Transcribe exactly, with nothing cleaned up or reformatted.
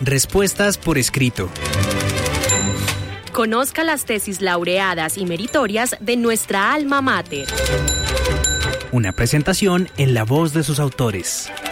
Respuestas por escrito. Conozca las tesis laureadas y meritorias de nuestra alma mater. Una presentación en la voz de sus autores.